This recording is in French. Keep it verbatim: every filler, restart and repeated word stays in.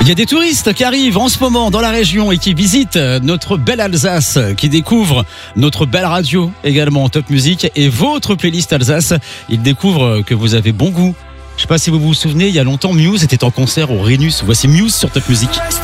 Il y a des touristes qui arrivent en ce moment dans la région et qui visitent notre belle Alsace, qui découvrent notre belle radio également Top Music et votre playlist Alsace. Ils découvrent que vous avez bon goût. Je ne sais pas si vous vous souvenez, il y a longtemps, Muse était en concert au Rhenus. Voici Muse sur Top Music.